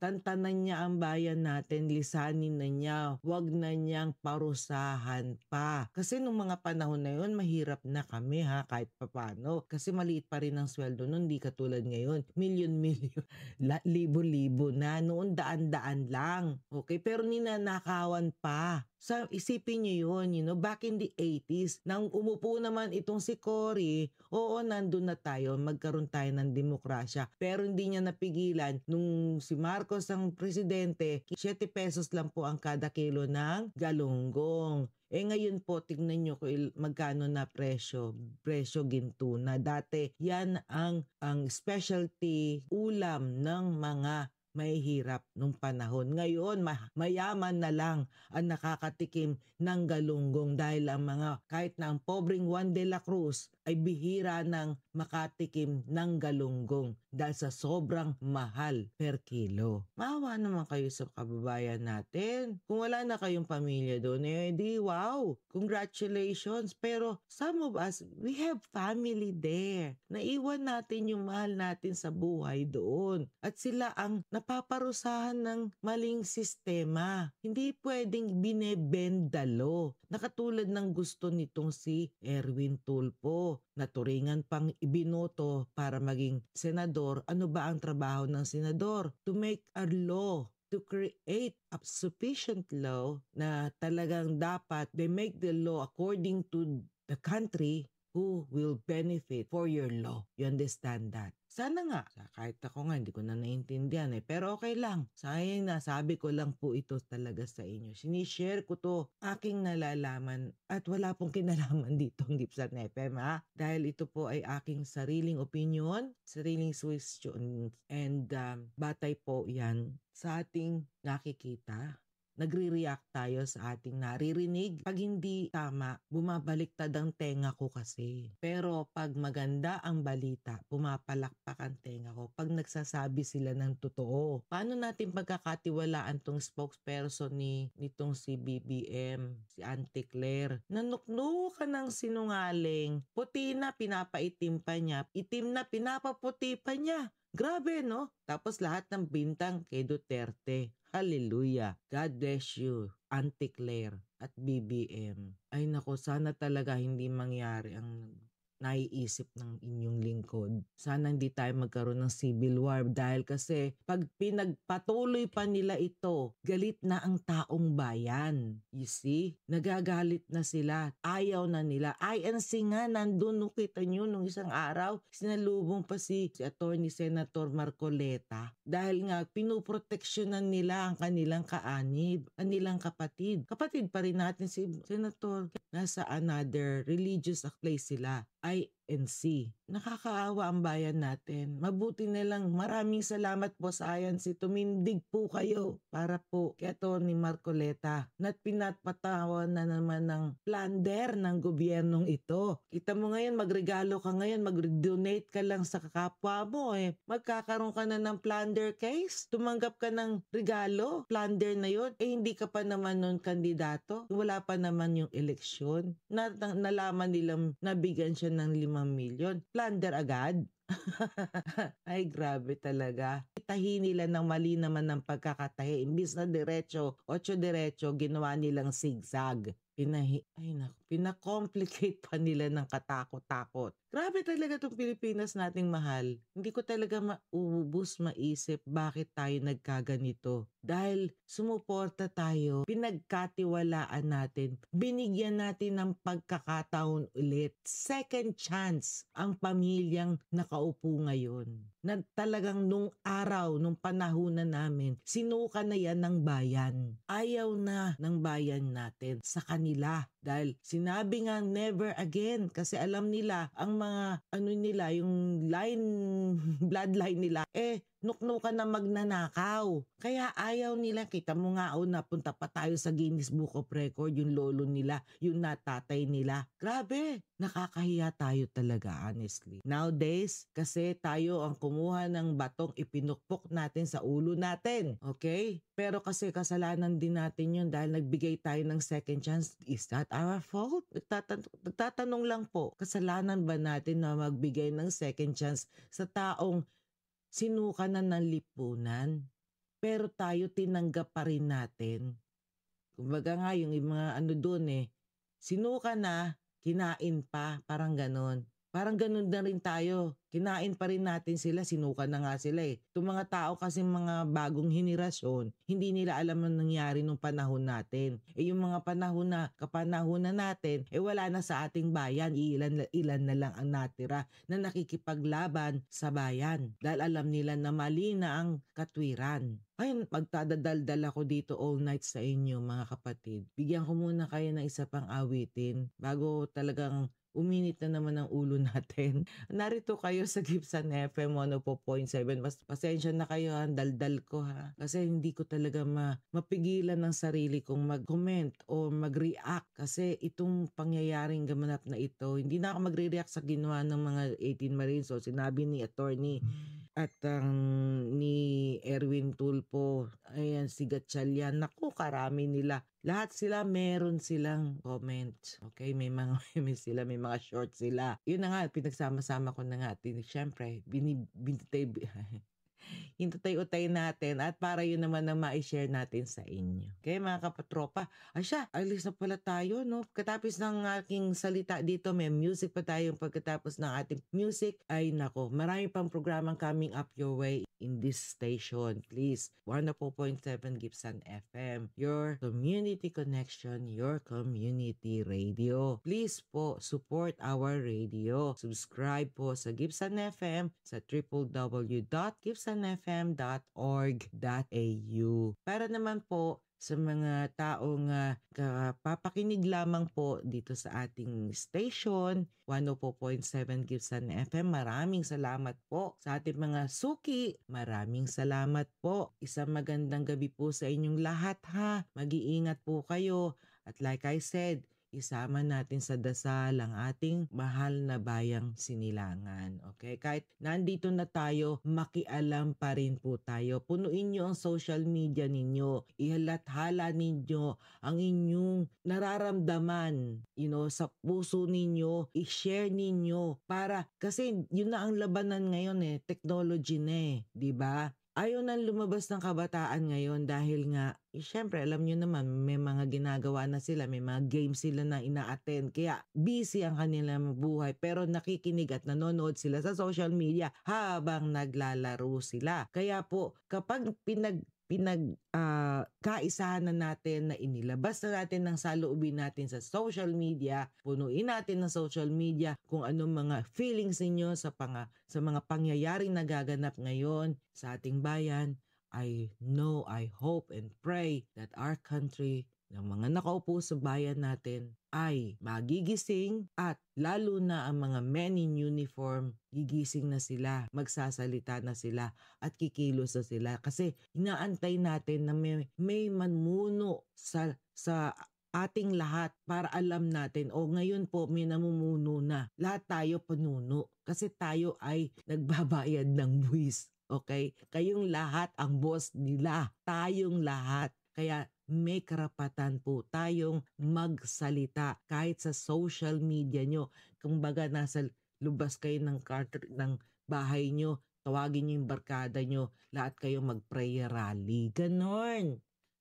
tantanan niya ang bayan natin, lisanin na niya, wag na niyang parusahan pa. Kasi nung mga panahon na yun, mahirap na kami ha, kahit papano. Kasi maliit pa rin ang sweldo nun, di katulad ngayon. Milyon-milyon, la- libo-libo na. Noon daan-daan lang. Okay, pero ninanakawan pa. Sa isipin niyo yun, you know, back in the eighties, nang umupo naman itong si Cory, oo, nandun na tayo, magkaroon tayo ng demokrasya. Pero hindi niya napigilan, nung si Marcos ang presidente, siyete pesos lang po ang kada kilo ng galunggong. Eh ngayon po, tignan nyo kung il- magkano na presyo, presyo ginto na. Dati, yan ang, ang specialty ulam ng mga mahihirap nung panahon. Ngayon, ma- mayaman na lang ang nakakatikim ng galunggong dahil ang mga, kahit na ang pobreng Juan de la Cruz ay bihira ng makatikim ng galunggong dahil sa sobrang mahal per kilo. Maawa naman kayo sa kababayan natin. Kung wala na kayong pamilya doon, eh di wow, congratulations. Pero some of us, we have family there. Naiwan natin yung mahal natin sa buhay doon. At sila ang napaparusahan ng maling sistema. Hindi pwedeng binebendalo. Nakatulad ng gusto nitong si Erwin Tulfo. Naturingan pang ibinoto para maging senador. Ano ba ang trabaho ng senador? To make a law, to create a sufficient law na talagang dapat they make the law according to the country who will benefit for your law. You understand that? Sana nga, kahit ako nga hindi ko na naintindihan eh, pero okay lang. Sayang na, sabi ko lang po ito talaga sa inyo. Sinishare ko to, aking nalalaman at wala pong kinalaman dito ang Gibson F M ha. Dahil ito po ay aking sariling opinion, sariling suggestion, and um, batay po yan sa ating nakikita. Nagre-react tayo sa ating naririnig. Pag hindi tama, bumabaliktad ang tenga ko kasi. Pero pag maganda ang balita, pumapalakpak ang tenga ko. Pag nagsasabi sila ng totoo. Paano natin pagkakatiwalaan tong spokesperson ni nitong si B B M, si Auntie Claire? Nanuknukan ng sinungaling. Puti na, pinapaitim pa niya. Itim na, pinapaputi pa niya. Grabe, no? Tapos lahat ng bintang kay Duterte. Hallelujah. God bless you, Auntie Claire at B B M. Ay nako, sana talaga hindi mangyari ang naiisip ng inyong lingkod. Sana hindi tayo magkaroon ng civil war dahil kasi pag pinagpatuloy pa nila ito, galit na ang taong bayan. You see? Nagagalit na sila. Ayaw na nila. I N C nga nandun, no, kita nyo nung isang araw, sinalubong pa si, si Attorney Senator Marcoleta dahil nga pinuproteksyonan nila ang kanilang kaanib, ang nilang kapatid. Kapatid pa rin natin si Senator. Nasa another religious place sila. I N C. Nakakaawa ang bayan natin. Mabuti na lang. Maraming salamat po sa I N C. Tumindig po kayo para po kay Atty. Marcoleta na pinatpatawan na naman ng plunder ng gobyernong ito. Kita mo ngayon, magregalo ka ngayon, mag-donate ka lang sa kapwa mo eh. Magkakaroon ka na ng plunder case. Tumanggap ka ng regalo, plunder na yun. Eh hindi ka pa naman nun kandidato. Wala pa naman yung eleksyon. Na, nalaman nilang nabigyan siya ng limang milyon. Plunder agad. Ay, grabe talaga. Tahi nila ng mali naman ng pagkakatahi. Imbis na diretso, ocho diretso, ginawa nilang zigzag. Pinahi, ay naku, pinakomplicate pa nila ng katakot-takot. Grabe talaga itong Pilipinas nating mahal. Hindi ko talaga maubos maisip bakit tayo nagkaganito. Dahil sumuporta tayo, pinagkatiwalaan natin, binigyan natin ng pagkakataon ulit. Second chance ang pamilyang nakaupo ngayon. Na talagang nung araw, nung panahon na namin, sinuka na yan ng bayan. Ayaw na ng bayan natin sa kanila. Dahil sinabi nga never again kasi alam nila ang mga ano nila, yung line, bloodline nila, eh nuknukan na magnanakaw. Kaya ayaw nila, kita mo nga o napunta pa tayo sa Guinness Book of Record, yung lolo nila, yung natatay nila. Grabe, nakakahiya tayo talaga honestly. Nowadays, kasi tayo ang kumuha ng batong ipinukpok natin sa ulo natin. Okay? Pero kasi kasalanan din natin yun dahil nagbigay tayo ng second chance. Is that our fault? Nagtatan- nagtatanong lang po, kasalanan ba natin na magbigay ng second chance sa taong sinuka na ng lipunan? pero tayo tinanggap pa rin natin. Kumbaga nga yung mga ano doon eh, sinuka na, kinain pa, parang ganon. Parang ganun na rin tayo. Kinain pa rin natin sila, sinuka na nga sila eh. Itong mga tao kasi mga bagong henerasyon, hindi nila alam ang nangyari nung panahon natin. Eh yung mga panahon na, kapanahon na natin, eh wala na sa ating bayan, ilan, ilan na lang ang natira na nakikipaglaban sa bayan. Dahil alam nila na mali na ang katwiran. Ayun, magdadaldal ako dito all night sa inyo mga kapatid. Bigyan ko muna kayo ng isa pang awitin bago talagang uminit na naman ang ulo natin. Narito kayo sa Gibson F M one oh four point seven. Mas pasensya na kayo ha, daldal ko ha. Kasi hindi ko talaga ma mapigilan ng sarili kong mag-comment o mag-react. Kasi itong pangyayaring gamanap na ito, hindi na ako magre-react sa ginawa ng mga eighteen Marines. So sinabi ni attorney at ang um, ni Erwin Tulfo, ayan si Gatchalian, naku karami nila. Lahat sila meron silang comment. Okay, may mga may sila, may mga short sila. Yun na nga, pinagsama-sama ko na nga. Siyempre, binitay, hintutay-utay natin at para yun naman na ma-share natin sa inyo. Okay, mga kapatropa. Asya, alis na pala tayo, no? Katapos ng aking salita dito, may music pa tayo. Pagkatapos ng ating music, ay nako, marami pang programang coming up your way in this station. Please, one oh four point seven Gibson F M, your community connection, your community radio. Please po, support our radio. Subscribe po sa Gibson F M sa w w w dot gibson f m dot org dot a u. Para naman po sa mga taong uh, kapapakinig lamang po dito sa ating station, one oh four point seven Gibson F M, maraming salamat po. Sa ating mga suki, maraming salamat po. Isang magandang gabi po sa inyong lahat ha. Mag-iingat po kayo. At like I said, isama natin sa dasal ang ating mahal na bayang Sinilangan. Okay? Kahit nandito na tayo, makialam pa rin po tayo. Punuin nyo ang social media ninyo. Ihalat-hala ninyo ang inyong nararamdaman, you know, sa puso ninyo. I-share ninyo. Para, kasi yun na ang labanan ngayon eh. Technology na eh. Diba? Ayaw nang lumabas ng kabataan ngayon dahil nga, eh, syempre alam nyo naman may mga ginagawa na sila, may mga games sila na ina-attend. Kaya busy ang kanilang buhay pero nakikinig at nanonood sila sa social media habang naglalaro sila. Kaya po kapag pinag pinag uh, kaisahan na natin na inilabas na natin ng saloobin natin sa social media, punuin natin ng social media kung anong mga feelings ninyo sa, pang, sa mga pangyayaring nagaganap ngayon sa ating bayan. I know, I hope and pray that our country, ng mga nakaupo sa bayan natin, ay magigising at lalo na ang mga men in uniform, gigising na sila, magsasalita na sila at kikilos na sila. Kasi inaantay natin na may, may manmuno sa, sa ating lahat para alam natin, o oh, ngayon po may namumuno na. Lahat tayo panuno kasi tayo ay nagbabayad ng buwis. Okay? Kayong lahat ang boss nila. Tayong lahat. Kaya may karapatan po tayong magsalita kahit sa social media nyo. Kung baga nasa lubas kayo ng, carter, ng bahay nyo, tawagin nyo yung barkada nyo, lahat kayo mag-prayer rally. Ganon.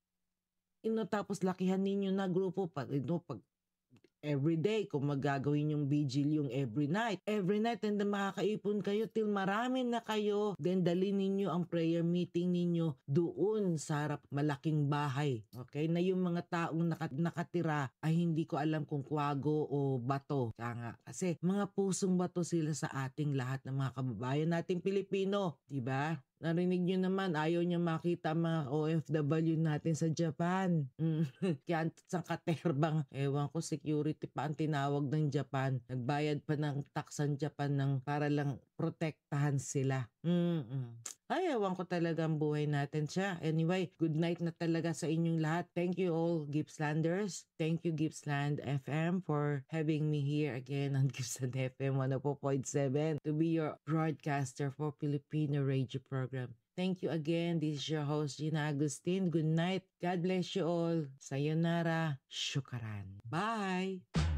Ino, tapos lakihan ninyo na grupo pa, ino, pag every day, kung magagawin yung vigil yung every night. Every night, and then makakaipon kayo till marami na kayo. Then dali ninyo ang prayer meeting ninyo doon sa harap malaking bahay. Okay? Na yung mga taong nakat- nakatira ay hindi ko alam kung kwago o bato. Kaya kasi mga pusong bato sila sa ating lahat ng mga kababayan nating Pilipino. Diba? Narinig nyo naman, ayaw niya makita mga O F W natin sa Japan. Mm. Kaya sa katerbang, ewan ko, security pa ang tinawag ng Japan. Nagbayad pa ng tax ang Japan ng para lang protektahan sila. Mm-mm. Ay, ewan ko talaga ang buhay natin siya. Anyway, good night na talaga sa inyong lahat. Thank you all, Gippslanders. Thank you, Gippsland F M, for having me here again on Gibson F M one oh four point seven to be your broadcaster for Filipino radio program. Thank you again. This is your host, Gina Agustin. Good night. God bless you all. Sayonara. Shukran. Bye.